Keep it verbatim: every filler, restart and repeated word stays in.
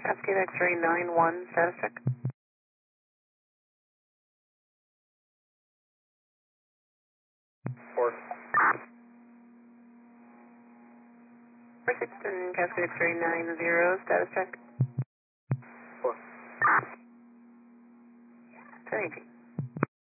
Cascade X-ray nine one, status check. Four. Four Houston, Cascade X-ray nine zero, status check. Four. ten eighteen.